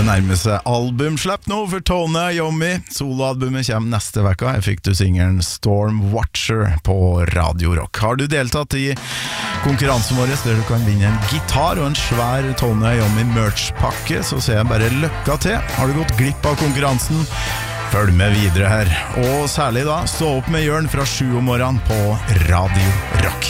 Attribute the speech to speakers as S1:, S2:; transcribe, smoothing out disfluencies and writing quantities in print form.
S1: det nærmer seg albumslipp nå for Tone Iommi. Soloalbumet kommer neste vekka. Jeg fikk du singeren Storm Watcher på Radio Rock. Har du deltatt i konkurransen vår der du kan vinne en gitar og en svær Tone Iommi merch-pakke, så sier jeg bare lykke til. Har du gått glipp av konkurransen, følg med videre her. Og særlig da, stå opp med Jørn fra 7 om morgenen på Radio Rock.